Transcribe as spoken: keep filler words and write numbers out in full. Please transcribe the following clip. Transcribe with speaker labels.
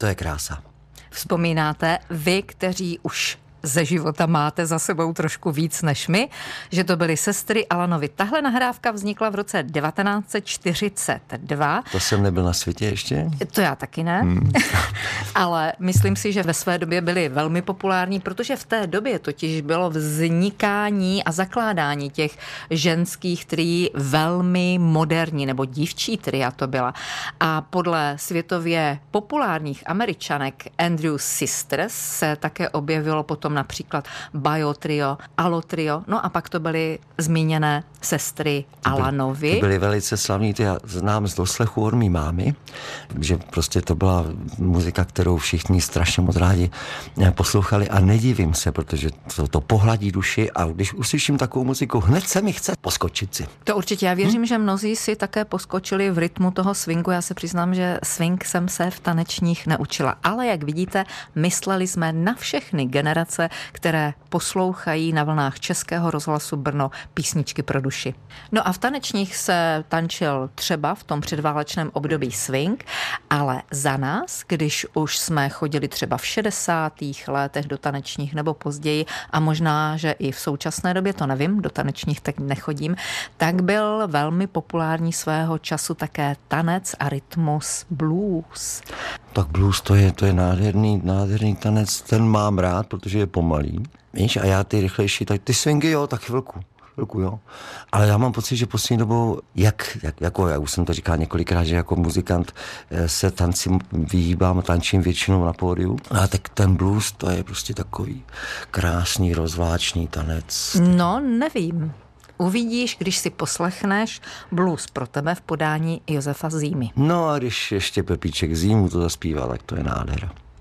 Speaker 1: to je krása.
Speaker 2: Vzpomínáte vy, kteří už ze života máte za sebou trošku víc než my, že to byly sestry Alanovy. Tahle nahrávka vznikla v roce devatenáct set čtyřicet dva.
Speaker 1: To jsem nebyl na světě ještě?
Speaker 2: To já taky ne. Hmm. Ale myslím si, že ve své době byly velmi populární, protože v té době totiž bylo vznikání a zakládání těch ženských trií velmi moderní, nebo dívčí tria to byla. A podle světově populárních Američanek Andrew Sisters se také objevilo potom například Bio Trio, Alo Trio, no a pak to byly zmíněné sestry Alanovy.
Speaker 1: Ty byly velice slavný, ty já znám z doslechu od mý mámy, že prostě to byla muzika, kterou všichni strašně moc rádi poslouchali a nedivím se, protože to, to pohladí duši a když uslyším takovou muziku, hned se mi chce poskočit si.
Speaker 2: To určitě, já věřím,
Speaker 1: hm?
Speaker 2: že mnozí si také poskočili v rytmu toho swingu, já se přiznám, že swing jsem se v tanečních neučila, ale jak vidíte, mysleli jsme na všechny generace, které poslouchají na vlnách Českého rozhlasu Brno písničky pro duši. No a v tanečních se tančil třeba v tom předválečném období swing, ale za nás, když už jsme chodili třeba v šedesátých letech do tanečních nebo později a možná, že i v současné době, to nevím, do tanečních tak nechodím, tak byl velmi populární svého času také tanec a rytmus blues.
Speaker 1: Tak blues to je, to je nádherný, nádherný tanec, ten mám rád, protože je pomalý. Víš, a já ty rychlejší, tak ty swingy jo, tak chvilku. Chvilku, jo. Ale já mám pocit, že poslední dobou, jak, jak, jako já už jsem to říkal několikrát, že jako muzikant se tancím vyhýbám, tančím většinou na pódiu. A tak ten blues, to je prostě takový krásný, rozvláčný tanec.
Speaker 2: No, nevím. Uvidíš, když si poslechneš blues pro tebe v podání Josefa Zímy.
Speaker 1: No a když ještě Pepíček Zímu to zaspívá, tak to je nádhera.